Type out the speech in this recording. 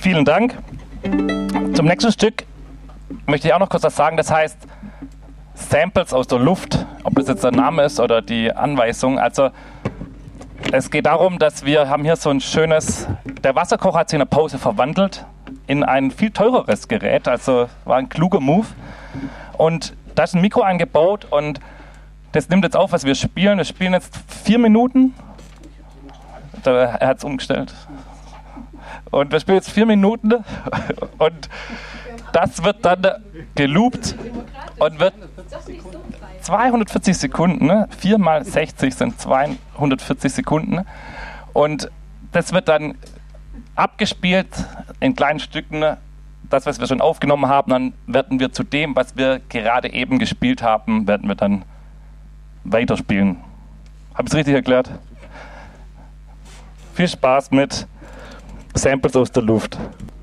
Vielen Dank. Zum nächsten Stück möchte ich auch noch kurz was sagen. Das heißt Samples aus der Luft, ob das jetzt der Name ist oder die Anweisung. Also es geht darum, dass wir haben hier so ein schönes, der Wasserkocher hat sich in der Pause verwandelt in ein viel teureres Gerät, also war ein kluger Move. Und da ist ein Mikro eingebaut und das nimmt jetzt auf, was wir spielen. Wir spielen jetzt 4 Minuten. Er hat es umgestellt. Und wir spielen jetzt 4 Minuten und das wird dann geloopt und wird 240 Sekunden, ne? 4 mal 60 sind 240 Sekunden und das wird dann abgespielt in kleinen Stücken, das, was wir schon aufgenommen haben, dann werden wir zu dem, was wir gerade eben gespielt haben, werden wir dann weiterspielen. Habe ich es richtig erklärt? Viel Spaß mit Samples aus der Luft.